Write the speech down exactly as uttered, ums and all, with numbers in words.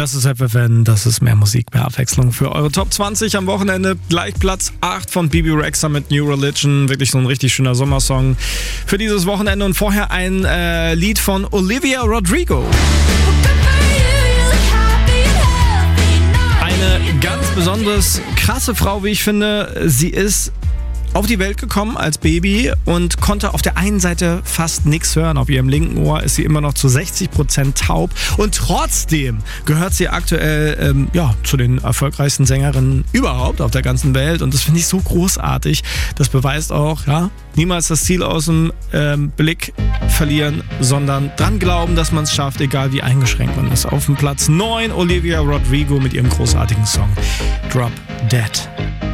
Das ist F F N, das ist mehr Musik, mehr Abwechslung für eure Top zwanzig am Wochenende. Gleich Platz acht von Bebe Rexha mit New Religion. Wirklich so ein richtig schöner Sommersong für dieses Wochenende. Und vorher ein äh, Lied von Olivia Rodrigo. Eine ganz besonders krasse Frau, wie ich finde. Sie ist auf die Welt gekommen als Baby und konnte auf der einen Seite fast nichts hören. Auf ihrem linken Ohr ist sie immer noch zu sechzig Prozent taub. Und trotzdem gehört sie aktuell ähm, ja, zu den erfolgreichsten Sängerinnen überhaupt auf der ganzen Welt. Und das finde ich so großartig. Das beweist auch, ja, niemals das Ziel aus dem ähm, Blick verlieren, sondern dran glauben, dass man es schafft, egal wie eingeschränkt man ist. Auf dem Platz neun Olivia Rodrigo mit ihrem großartigen Song Drop Dead.